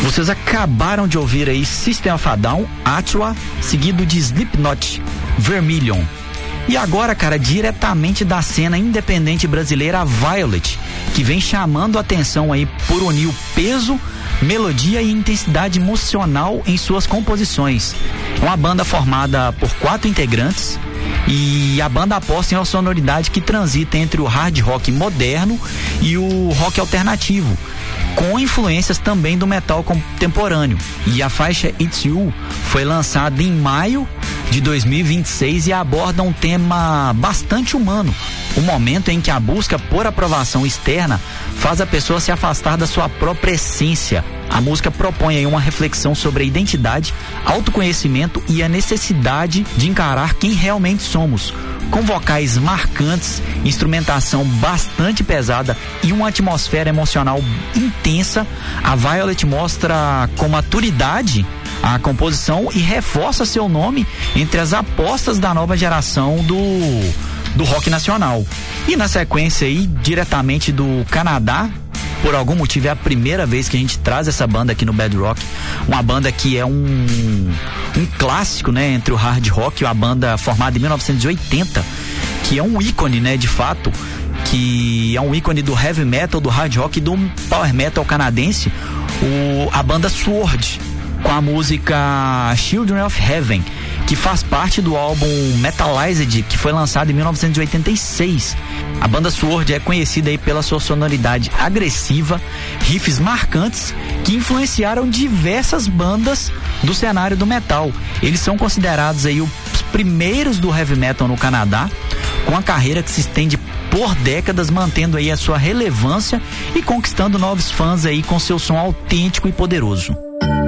Vocês acabaram de ouvir aí System of a Down, Atua, seguido de Slipknot, Vermilion. E agora, cara, diretamente da cena independente brasileira, a Violet, que vem chamando a atenção aí por unir o peso, melodia e intensidade emocional em suas composições. É uma banda formada por 4 integrantes e a banda aposta em uma sonoridade que transita entre o hard rock moderno e o rock alternativo, com influências também do metal contemporâneo. E a faixa It's You foi lançada em maio de 2026 e aborda um tema bastante humano, o momento em que a busca por aprovação externa faz a pessoa se afastar da sua própria essência. A música propõe aí uma reflexão sobre a identidade, autoconhecimento e a necessidade de encarar quem realmente somos, com vocais marcantes, instrumentação bastante pesada e uma atmosfera emocional intensa. A Violet mostra com maturidade a composição e reforça seu nome entre as apostas da nova geração do rock nacional. E na sequência aí, diretamente do Canadá, por algum motivo é a primeira vez que a gente traz essa banda aqui no Bad Rock, uma banda que é um clássico, né, entre o hard rock, uma banda formada em 1980, que é um ícone, né, de fato, que é um ícone do heavy metal, do hard rock e do power metal canadense, a banda Sword, com a música Children of Heaven, que faz parte do álbum Metalized, que foi lançado em 1986. A banda Sword é conhecida aí pela sua sonoridade agressiva, riffs marcantes que influenciaram diversas bandas do cenário do metal. Eles são considerados aí os primeiros do heavy metal no Canadá, com a carreira que se estende por décadas, mantendo aí a sua relevância e conquistando novos fãs aí com seu som autêntico e poderoso.